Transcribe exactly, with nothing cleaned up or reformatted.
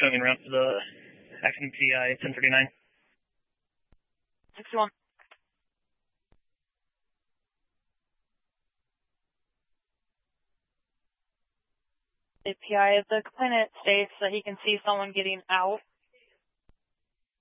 coming around for the acting P I ten thirty-nine. sixty-one. The P I, the complainant states that he can see someone getting out